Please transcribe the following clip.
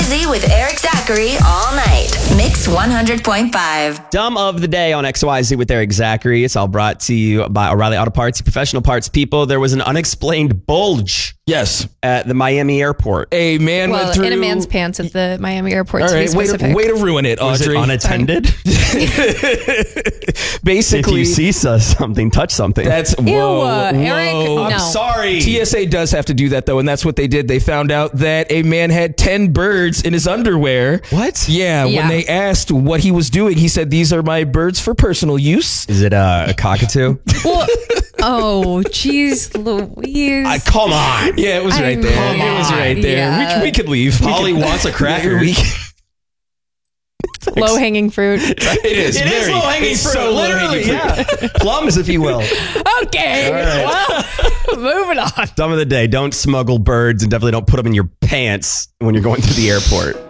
XYZ with Eric Zachary all night. Mix 100.5. Dumb of the day on XYZ with Eric Zachary. It's all brought to you by O'Reilly Auto Parts, professional parts people. There was an unexplained bulge. Yes. At the Miami airport. A man went through... in a man's pants at the Miami airport, all to be right, specific. way to ruin it, Audrey. Was it unattended? Basically... If you see something, touch something. That's... Ew, whoa. Eric, Whoa. no. I'm sorry. TSA does have to do that, though, and that's what they did. They found out that a man had 10 birds in his underwear. What? Yeah, when they asked what he was doing, he said, "These are my birds for personal use." Is it a cockatoo? Well, oh, jeez, Louise. Come on. Yeah, it was right there. It was right there. Yeah. We could leave. Polly wants a cracker. Low-hanging fruit. It is. It is low-hanging fruit. So Literally, low-hanging fruit. yeah. Plums, if you will. Okay, well, moving on. Dumb of the day. Don't smuggle birds and definitely don't put them in your pants when you're going through the airport.